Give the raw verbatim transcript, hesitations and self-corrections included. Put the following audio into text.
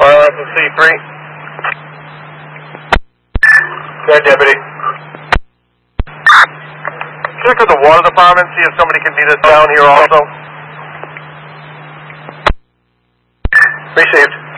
R F C three. Good, deputy. Check with the water department, see if somebody can meet us down here also. Received.